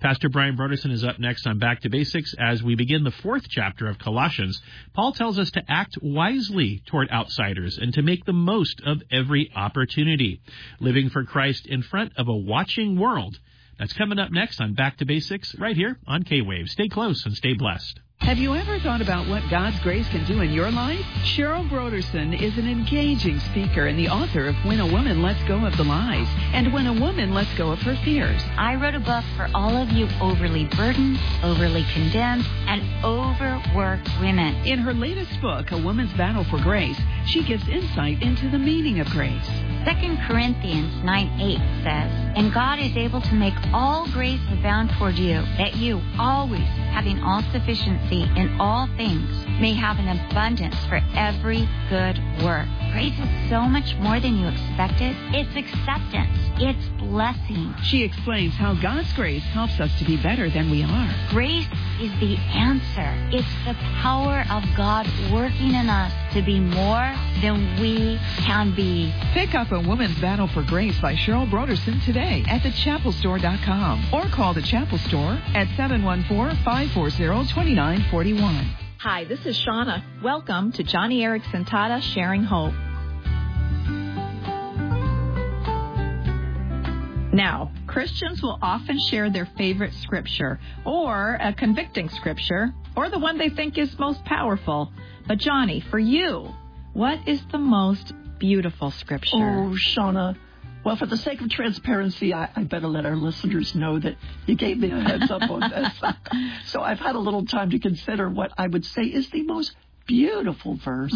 Pastor Brian Broderson is up next on Back to Basics. As we begin the 4th chapter of Colossians, Paul tells us to act wisely toward outsiders and to make the most of every opportunity, living for Christ in front of a watching world. That's coming up next on Back to Basics right here on K-Wave. Stay close and stay blessed. Have you ever thought about what God's grace can do in your life? Cheryl Broderson is an engaging speaker and the author of When a Woman Lets Go of the Lies and When a Woman Lets Go of Her Fears. I wrote a book for all of you overly burdened, overly condemned, and overworked women. In her latest book, A Woman's Battle for Grace, she gives insight into the meaning of grace. 2 Corinthians 9:8 says, "And God is able to make all grace abound toward you, that you, always having all sufficiency in all things, may have an abundance for every good work." Grace is so much more than you expected. It's acceptance. It's blessing. She explains how God's grace helps us to be better than we are. Grace is the answer. It's the power of God working in us to be more than we can be. Pick up A Woman's Battle for Grace by Cheryl Broderson today at thechapelstore.com or call the Chapel Store at 714-540-2941. Hi, this is Shauna. Welcome to Johnny Erickson Tata Sharing Hope. Now, Christians will often share their favorite scripture, or a convicting scripture, or the one they think is most powerful. But Johnny, for you, what is the most beautiful scripture? Oh, Shauna. Well, for the sake of transparency, I better let our listeners know that you gave me a heads up on this. So I've had a little time to consider what I would say is the most beautiful verse.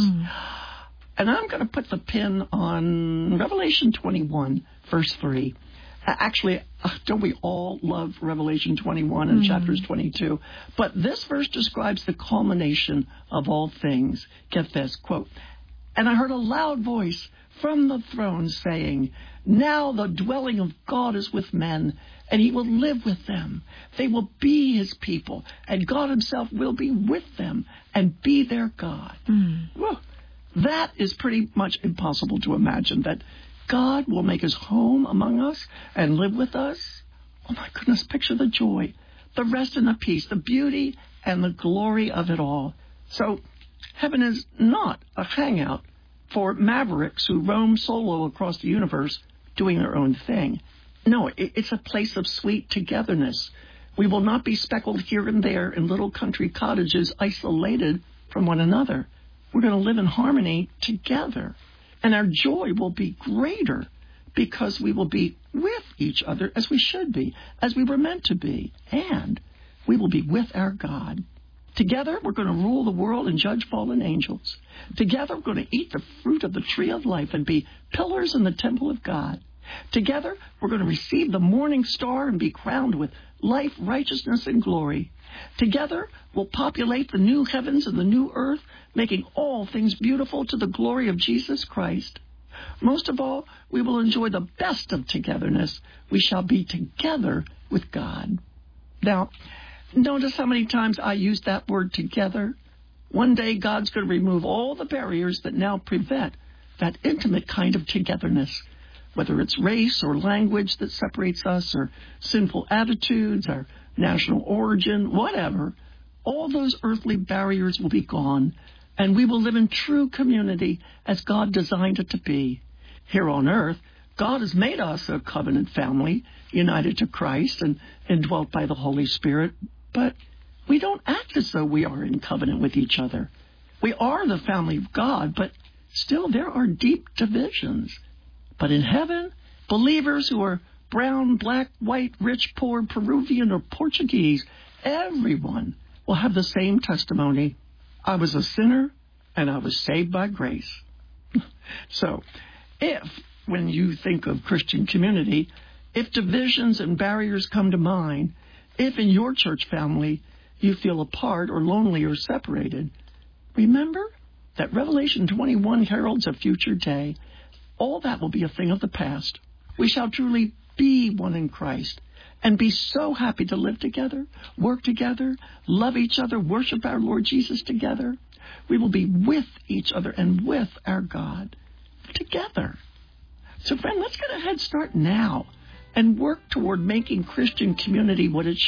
And I'm going to put the pin on Revelation 21, verse 3. Actually, don't we all love Revelation 21 and chapters 22? But this verse describes the culmination of all things. Get this, quote, "And I heard a loud voice from the throne saying, 'Now the dwelling of God is with men, and he will live with them. They will be his people, and God himself will be with them and be their God.'" Well, that is pretty much impossible to imagine, that God will make his home among us and live with us. Oh, my goodness, picture the joy, the rest and the peace, the beauty and the glory of it all. So heaven is not a hangout for mavericks who roam solo across the universe doing their own thing. No, it's a place of sweet togetherness. We will not be speckled here and there in little country cottages isolated from one another. We're going to live in harmony together. And our joy will be greater because we will be with each other as we should be, as we were meant to be. And we will be with our God. Together, we're going to rule the world and judge fallen angels. Together, we're going to eat the fruit of the tree of life and be pillars in the temple of God. Together, we're going to receive the morning star and be crowned with life, righteousness, and glory. Together, we'll populate the new heavens and the new earth, making all things beautiful to the glory of Jesus Christ. Most of all, we will enjoy the best of togetherness. We shall be together with God. Now, notice how many times I use that word together. One day, God's going to remove all the barriers that now prevent that intimate kind of togetherness, whether it's race or language that separates us, or sinful attitudes, our national origin, whatever. All those earthly barriers will be gone, and we will live in true community as God designed it to be. Here on earth, God has made us a covenant family, united to Christ and indwelt by the Holy Spirit, but we don't act as though we are in covenant with each other. We are the family of God, but still there are deep divisions. But in heaven, believers who are brown, black, white, rich, poor, Peruvian, or Portuguese, everyone will have the same testimony. I was a sinner, and I was saved by grace. So, when you think of Christian community, if divisions and barriers come to mind, if in your church family you feel apart or lonely or separated, remember that Revelation 21 heralds a future day. All that will be a thing of the past. We shall truly be one in Christ and be so happy to live together, work together, love each other, worship our Lord Jesus together. We will be with each other and with our God together. So, friend, let's get a head start now and work toward making Christian community what it